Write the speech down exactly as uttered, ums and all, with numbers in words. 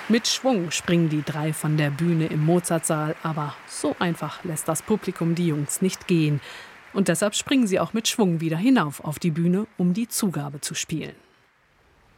Mit Schwung springen die drei von der Bühne im Mozartsaal, aber so einfach lässt das Publikum die Jungs nicht gehen. Und deshalb springen sie auch mit Schwung wieder hinauf auf die Bühne, um die Zugabe zu spielen.